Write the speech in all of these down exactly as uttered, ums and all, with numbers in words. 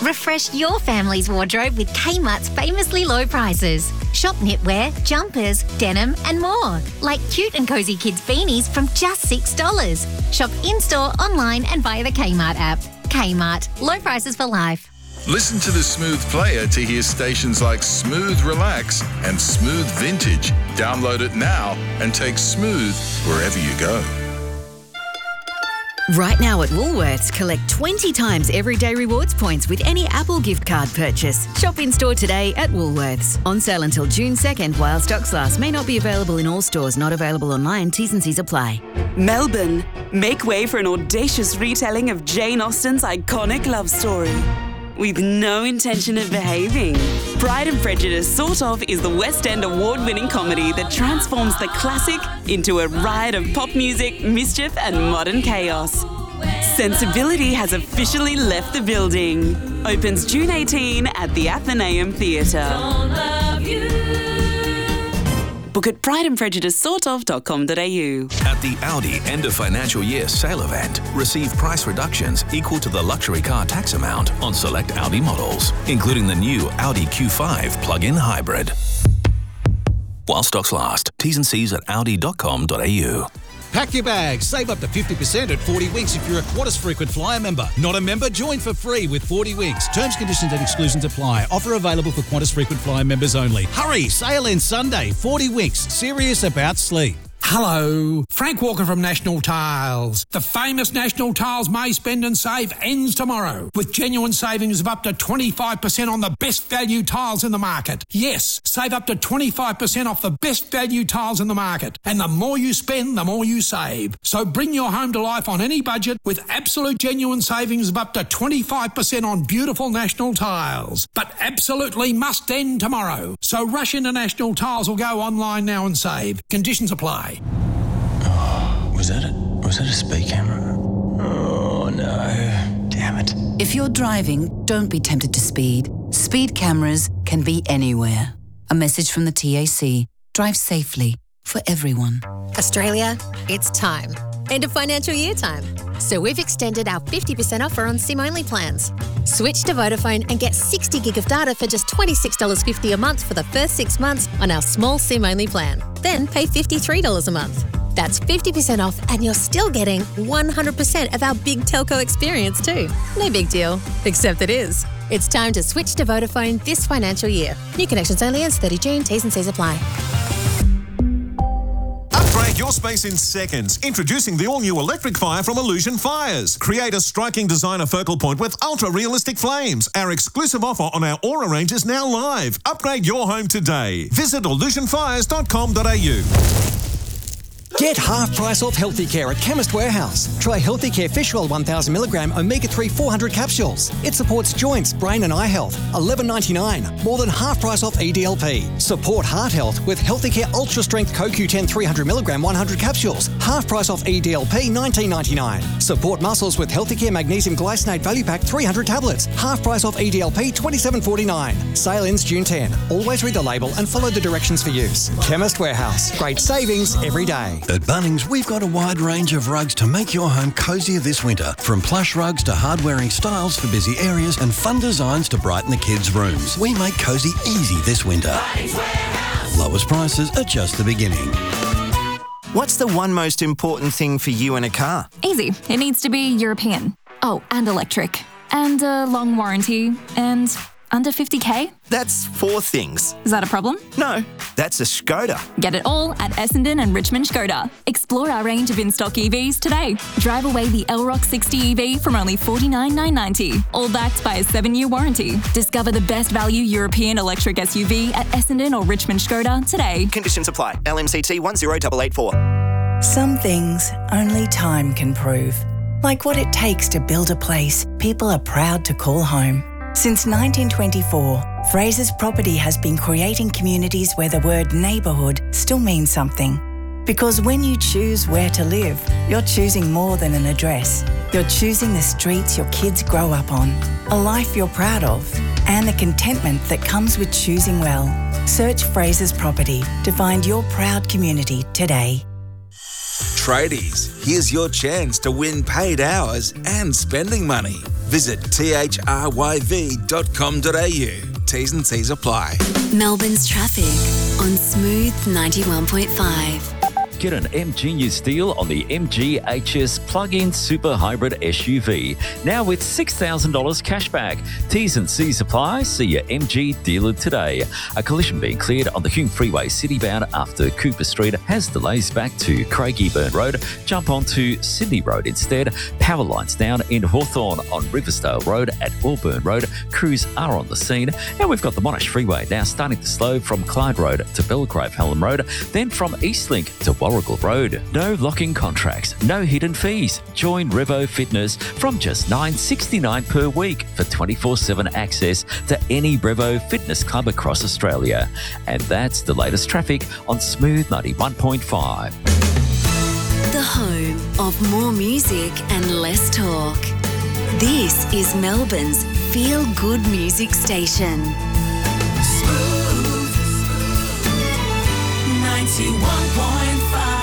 Refresh your family's wardrobe with Kmart's famously low prices. Shop knitwear, jumpers, denim and more. Like cute and cosy kids beanies from just six dollars. Shop in-store, online and via the Kmart app. Kmart. Low prices for life. Listen to the Smooth Player to hear stations like Smooth Relax and Smooth Vintage. Download it now and take Smooth wherever you go. Right now at Woolworths, collect twenty times everyday rewards points with any Apple gift card purchase. Shop in store today at Woolworths. On sale until June second while stocks last. May not be available in all stores. Not available online. T's and C's apply. Melbourne, make way for an audacious retelling of Jane Austen's iconic love story. With no intention of behaving. Pride and Prejudice Sort Of is the West End award-winning comedy that transforms the classic into a riot of pop music, mischief and modern chaos. Sensibility has officially left the building. Opens June eighteenth at the Athenaeum Theatre. Book at pride and prejudice sort of dot com dot a u. At the Audi end of financial year sale event, receive price reductions equal to the luxury car tax amount on select Audi models, including the new Audi Q five plug-in hybrid. While stocks last, T's and C's at audi dot com dot a u. Pack your bags. Save up to fifty percent at forty Winks if you're a Qantas Frequent Flyer member. Not a member? Join for free with forty Winks. Terms, conditions and exclusions apply. Offer available for Qantas Frequent Flyer members only. Hurry! Sale ends Sunday. forty Winks. Serious about sleep. Hello, Frank Walker from National Tiles. The famous National Tiles May Spend and Save ends tomorrow with genuine savings of up to twenty-five percent on the best value tiles in the market. Yes, save up to twenty-five percent off the best value tiles in the market. And the more you spend, the more you save. So bring your home to life on any budget with absolute genuine savings of up to twenty-five percent on beautiful National Tiles. But absolutely must end tomorrow. So rush into National Tiles or go online now and save. Conditions apply. Oh, was that a, was that a speed camera? Oh, no. Damn it. If you're driving, don't be tempted to speed. Speed cameras can be anywhere. A message from the T A C. Drive safely for everyone. Australia, it's time. End of financial year time. So we've extended our fifty percent offer on SIM-only plans. Switch to Vodafone and get sixty gig of data for just twenty-six dollars fifty a month for the first six months on our small SIM-only plan. Then pay fifty-three dollars a month. That's fifty percent off and you're still getting one hundred percent of our big telco experience too. No big deal, except it is. It's time to switch to Vodafone this financial year. New connections only ends thirtieth of June. T's and C's apply. Upgrade your space in seconds. Introducing the all-new electric fire from Illusion Fires. Create a striking designer focal point with ultra-realistic flames. Our exclusive offer on our Aura range is now live. Upgrade your home today. Visit illusion fires dot com dot a u. Get half price off Healthy Care at Chemist Warehouse. Try Healthy Care Fish Oil one thousand milligram omega three four hundred capsules. It supports joints, brain and eye health. eleven ninety-nine. More than half price off E D L P. Support heart health with Healthy Care Ultra Strength Co Q ten three hundred milligram one hundred capsules. Half price off E D L P nineteen ninety-nine. Support muscles with Healthy Care Magnesium Glycinate Value Pack three hundred tablets. Half price off E D L P twenty-seven forty-nine. Sale ends June tenth. Always read the label and follow the directions for use. Chemist Warehouse. Great savings every day. At Bunnings, we've got a wide range of rugs to make your home cosier this winter. From plush rugs to hard-wearing styles for busy areas and fun designs to brighten the kids' rooms. We make cosy easy this winter. Lowest prices are just the beginning. What's the one most important thing for you in a car? Easy. It needs to be European. Oh, and electric. And a long warranty. And under fifty K? That's four things. Is that a problem? No, that's a Skoda. Get it all at Essendon and Richmond Skoda. Explore our range of in-stock E Vs today. Drive away the L-Rock sixty E V from only forty-nine thousand nine hundred ninety, all backed by a seven-year warranty. Discover the best value European electric S U V at Essendon or Richmond Skoda today. Conditions apply. L M C T one zero eight eight four. Some things only time can prove. Like what it takes to build a place people are proud to call home. Since nineteen twenty-four, Fraser's Property has been creating communities where the word neighbourhood still means something. Because when you choose where to live, you're choosing more than an address. You're choosing the streets your kids grow up on, a life you're proud of, and the contentment that comes with choosing well. Search Fraser's Property to find your proud community today. Tradies, here's your chance to win paid hours and spending money. Visit t h r y v dot com dot a u. T's and C's apply. Melbourne's traffic on Smooth ninety-one point five. Get an M Genius deal on the M G H S plug-in super hybrid S U V. Now with six thousand dollars cashback. T's and C's apply. See your M G dealer today. A collision being cleared on the Hume Freeway citybound after Cooper Street has delays back to Craigieburn Road. Jump onto Sydney Road instead. Power lines down in Hawthorne on Riversdale Road at Auburn Road. Crews are on the scene. And we've got the Monash Freeway now starting to slow from Clyde Road to Belgrave Hallam Road, then from Eastlink to Warrigal Road. No locking contracts, no hidden fees. Join Revo Fitness from just nine dollars sixty-nine per week for twenty-four seven access to any Revo Fitness club across Australia. And that's the latest traffic on Smooth ninety-one point five. The home of more music and less talk. This is Melbourne's feel-good music station. Smooth ninety-one point five.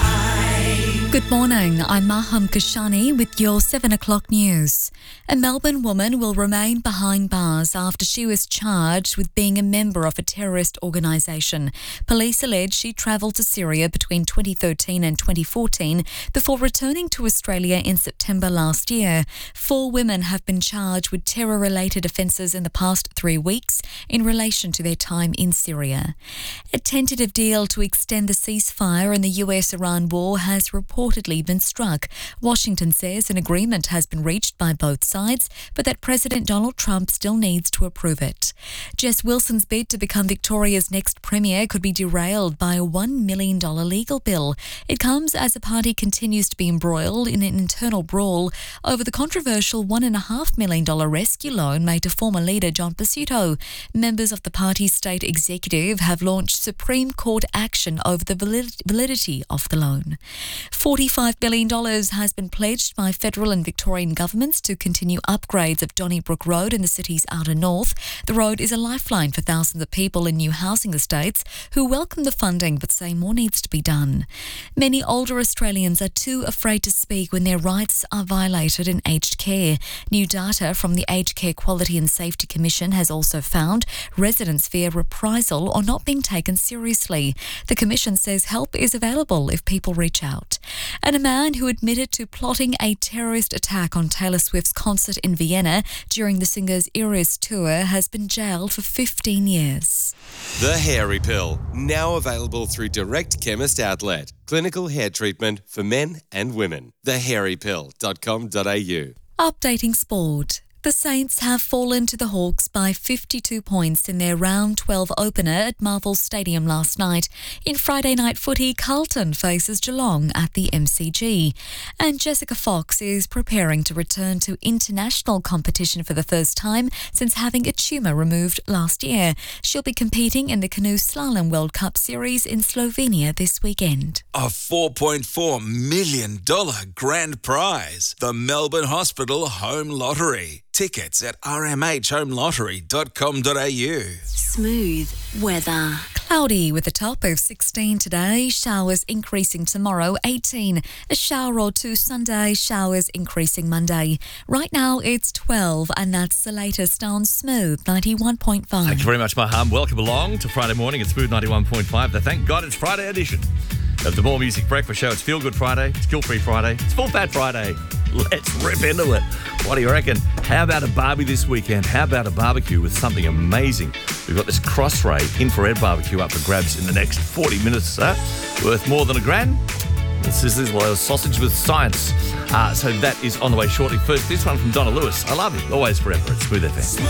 Good morning, I'm Maham Kashani with your seven o'clock news. A Melbourne woman will remain behind bars after she was charged with being a member of a terrorist organisation. Police allege she travelled to Syria between twenty thirteen and twenty fourteen before returning to Australia in September last year. Four women have been charged with terror-related offences in the past three weeks in relation to their time in Syria. A tentative deal to extend the ceasefire in the U S Iran war has reportedly been struck. Washington says an agreement has been reached by both sides, but that President Donald Trump still needs to approve it. Jess Wilson's bid to become Victoria's next Premier could be derailed by a one million dollars legal bill. It comes as the party continues to be embroiled in an internal brawl over the controversial one point five million dollars rescue loan made to former leader John Pesutto. Members of the party's state executive have launched Supreme Court action over the valid- validity of the loan. forty-five billion dollars has been pledged by federal and Victorian governments to continue upgrades of Donnybrook Road in the city's outer north. The road is a lifeline for thousands of people in new housing estates who welcome the funding but say more needs to be done. Many older Australians are too afraid to speak when their rights are violated in aged care. New data from the Aged Care Quality and Safety Commission has also found residents fear reprisal or not being taken seriously. The Commission says help is available if people reach out. And a man who admitted to plotting a terrorist attack on Taylor Swift's concert in Vienna during the singer's Eras tour has been jailed for fifteen years. The Hairy Pill, now available through Direct Chemist Outlet. Clinical hair treatment for men and women. the hairy pill dot com dot a u. Updating sport. The Saints have fallen to the Hawks by fifty-two points in their round twelve opener at Marvel Stadium last night. In Friday night footy, Carlton faces Geelong at the M C G. And Jessica Fox is preparing to return to international competition for the first time since having a tumour removed last year. She'll be competing in the Canoe Slalom World Cup Series in Slovenia this weekend. A four point four million dollars grand prize. The Melbourne Hospital Home Lottery. Tickets at r m h home lottery dot com dot a u. Smooth weather. Cloudy with a top of sixteen today, showers increasing tomorrow, eighteen. A shower or two Sunday, showers increasing Monday. Right now it's twelve, and that's the latest on Smooth ninety-one point five. Thank you very much, Maham. Welcome along to Friday morning at Smooth ninety-one point five. The Thank God It's Friday edition of the More Music Breakfast Show. It's Feel Good Friday, it's Guilt Free Friday, it's Full Fat Friday. Let's rip into it. What do you reckon? How about a barbie this weekend? How about a barbecue with something amazing? We've got this Crossray infrared barbecue up for grabs in the next forty minutes or so, worth more than a grand. This is this little sausage with science. Uh, so that is on the way shortly. First, this one from Donna Lewis. I love you, always forever. It's Smooth F M.